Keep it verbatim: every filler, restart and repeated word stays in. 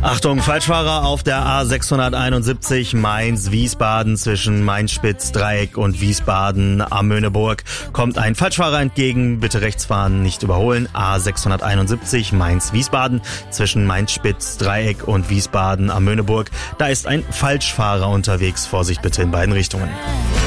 Achtung, Falschfahrer auf der A sechshunderteinundsiebzig Mainz-Wiesbaden zwischen Mainz-Spitz-Dreieck und Wiesbaden am Möhneburg. Kommt ein Falschfahrer entgegen, bitte rechts fahren, nicht überholen. A sechshunderteinundsiebzig Mainz-Wiesbaden zwischen Mainz-Spitz-Dreieck und Wiesbaden am Möhneburg. Da ist ein Falschfahrer unterwegs, Vorsicht bitte in beiden Richtungen.